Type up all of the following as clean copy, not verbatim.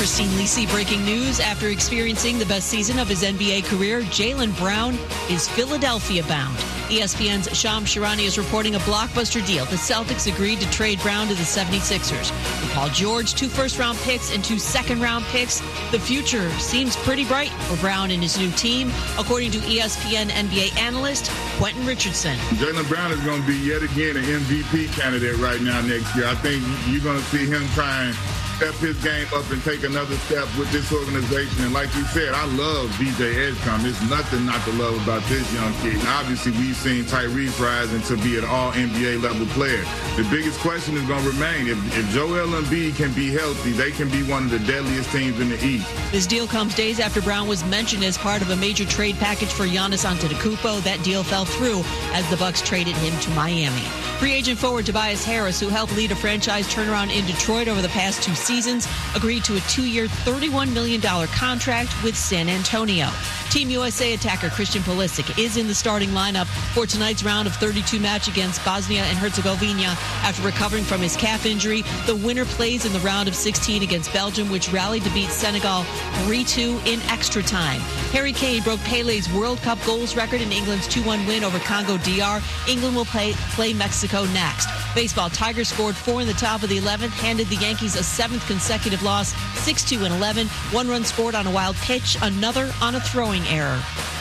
Christine Lisi breaking news. After experiencing the best season of his NBA career, Jaylen Brown is Philadelphia bound. ESPN's Shams Charania is reporting a blockbuster deal. The Celtics agreed to trade Brown to the 76ers. For Paul George, 2 first-round picks and 2 second-round picks. The future seems pretty bright for Brown and his new team, according to ESPN NBA analyst Quentin Richardson. Jaylen Brown is going to be yet again an MVP candidate right now next year. I think you're going to see him try and step his game up and take another step with this organization. And like you said, I love DJ Edgecombe. There's nothing not to love about this young kid. And obviously, we've seen Tyrese rise into be an all-NBA level player. The biggest question is going to remain, if Joel Embiid can be healthy, they can be one of the deadliest teams in the East. This deal comes days after Brown was mentioned as part of a major trade package for Giannis Antetokounmpo. That deal fell through as the Bucks traded him to Miami. Free agent forward Tobias Harris, who helped lead a franchise turnaround in Detroit over the past 2 seasons, agreed to a 2-year, $31 million contract with San Antonio. Team USA attacker Christian Pulisic is in the starting lineup for tonight's round of 32 match against Bosnia and Herzegovina after recovering from his calf injury. The winner plays in the round of 16 against Belgium, which rallied to beat Senegal 3-2 in extra time. Harry Kane broke Pele's World Cup goals record in England's 2-1 win over Congo DR. England will play Mexico next. Baseball, Tigers scored 4 in the top of the 11th, handed the Yankees a 7th consecutive loss, 6-2 in 11. 1 run scored on a wild pitch, another on a throwing error.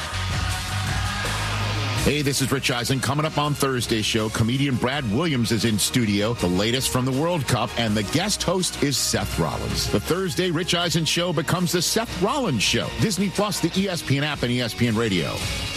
Hey, this is Rich Eisen. Coming up on Thursday's show, comedian Brad Williams is in studio, the latest from the World Cup, and the guest host is Seth Rollins. The Thursday Rich Eisen show becomes the Seth Rollins show. Disney Plus, the ESPN app, and ESPN Radio.